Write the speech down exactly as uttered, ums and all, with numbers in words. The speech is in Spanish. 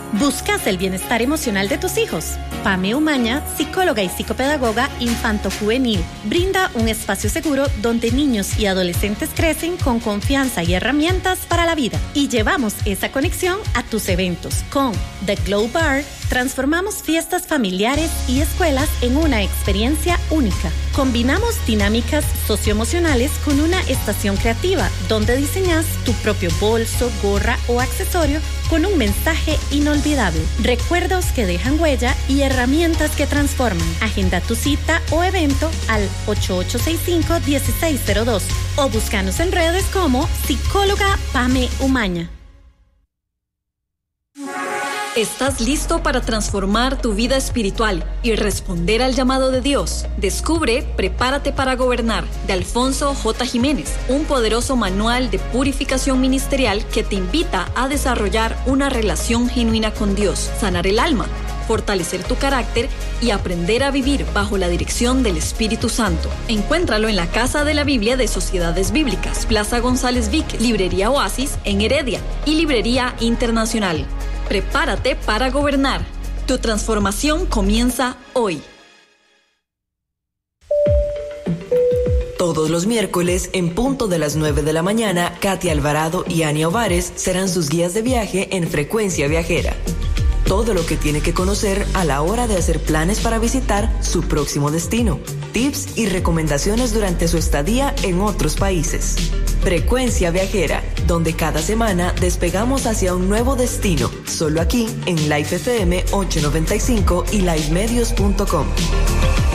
¿Buscas el bienestar emocional de tus hijos? Pame Umaña, psicóloga y psicopedagoga infanto-juvenil, brinda un espacio seguro donde niños y adolescentes crecen con confianza y herramientas para la vida. Y llevamos esa conexión a tus eventos. Con The Glow Bar, transformamos fiestas familiares y escuelas en una experiencia única. Combinamos dinámicas socioemocionales con una estación creativa, donde diseñas tu propio bolso, gorra o accesorio con un mensaje inolvidable, recuerdos que dejan huella y herramientas que transforman. Agenda tu cita o evento al ocho ocho seis cinco, uno seis cero dos o búscanos en redes como psicóloga Pame Umaña. ¿Estás listo para transformar tu vida espiritual y responder al llamado de Dios? Descubre Prepárate para Gobernar, de Alfonso J. Jiménez, un poderoso manual de purificación ministerial que te invita a desarrollar una relación genuina con Dios, sanar el alma, fortalecer tu carácter y aprender a vivir bajo la dirección del Espíritu Santo. Encuéntralo en la Casa de la Biblia de Sociedades Bíblicas, Plaza González Víquez, Librería Oasis en Heredia y Librería Internacional. Prepárate para gobernar. Tu transformación comienza hoy. Todos los miércoles, en punto de las nueve de la mañana, Katy Alvarado y Ania Ovares serán sus guías de viaje en Frecuencia Viajera. Todo lo que tiene que conocer a la hora de hacer planes para visitar su próximo destino, tips y recomendaciones durante su estadía en otros países. Frecuencia Viajera, donde cada semana despegamos hacia un nuevo destino, solo aquí en Life F M ochocientos noventa y cinco y live medios punto com.